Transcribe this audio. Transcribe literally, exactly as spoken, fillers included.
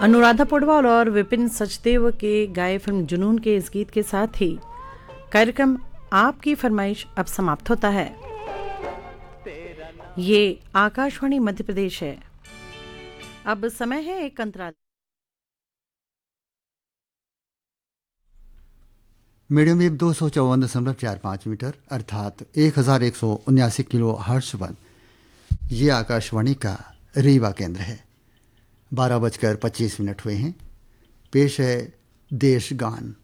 अनुराधा पौडवाल और विपिन सचदेव के गाए फिल्म जुनून के इस गीत के साथ ही कार्यक्रम आपकी फरमाइश अब समाप्त होता है। ये आकाशवाणी मध्य प्रदेश है। अब समय है एक अंतराल। मीडियम वेव दो सौ चौवन दशमलव चार पाँच मीटर अर्थात एक हजार एक सौ उन्यासी किलो हर्ट्ज पर ये आकाशवाणी का रीवा केंद्र है। बारह बजकर पच्चीस मिनट हुए हैं। पेश है देश गान।